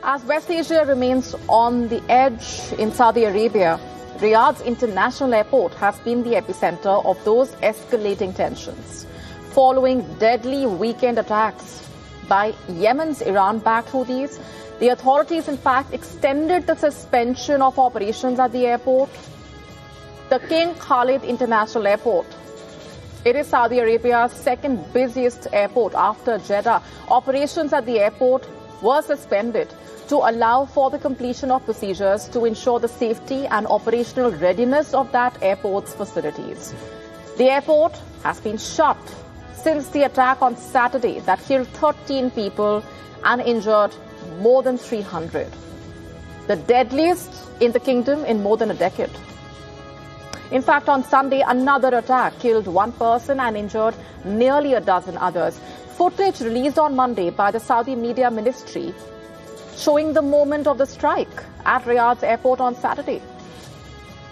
As West Asia remains on the edge in Saudi Arabia, Riyadh's international airport has been the epicenter of those escalating tensions. Following deadly weekend attacks by Yemen's Iran-backed Houthis, the authorities in fact extended the suspension of operations at the airport. The King Khalid International Airport. It is Saudi Arabia's second busiest airport after Jeddah. Operations at the airport were suspended to allow for the completion of procedures to ensure the safety and operational readiness of that airport's facilities. The airport has been shut since the attack on Saturday that killed 13 people and injured more than 300. The deadliest in the kingdom in more than a decade. In fact, on Sunday, another attack killed one person and injured nearly a dozen others. Footage released on Monday by the Saudi Media Ministry showing the moment of the strike at Riyadh's airport on Saturday.